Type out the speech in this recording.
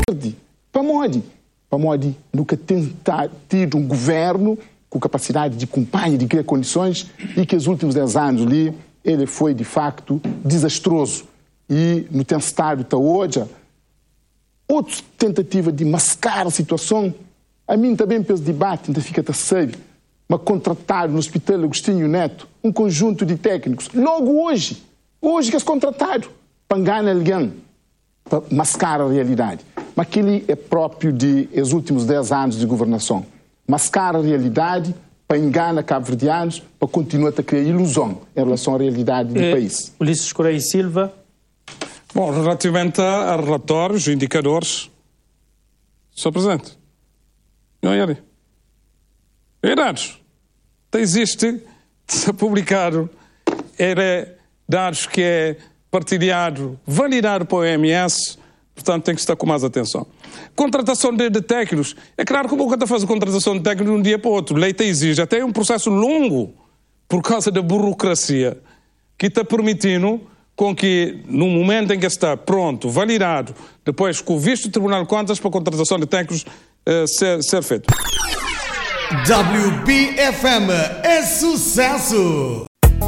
para Modi nunca tem tido um governo com capacidade de acompanhar, de criar condições, e que os últimos 10 anos ali ele foi de facto desastroso. E no tem estado até hoje, outra tentativa de mascarar a situação, a mim também pelo debate ainda fica sério, mas contratar no Hospital Agostinho Neto um conjunto de técnicos, logo hoje que é contratado para enganar alguém, para mascarar a realidade. Mas aquilo é próprio dos últimos 10 anos de governação. Mascarar a realidade para enganar cabo-verdianos, para continuar a criar ilusão em relação à realidade do país. Ulisses Correia e Silva. Bom, relativamente a relatórios, indicadores, Sr. Presidente, não é ali. Dados. Existe, publicado, dados que é partilhado, validado para o OMS, portanto tem que estar com mais atenção. Contratação de técnicos. É claro que o Boca está fazendo contratação de técnicos de um dia para o outro. Lei exige. Até é um processo longo por causa da burocracia que está permitindo com que, no momento em que está pronto, validado, depois com o visto do Tribunal de Contas para a contratação de técnicos ser feito. WBFM é sucesso!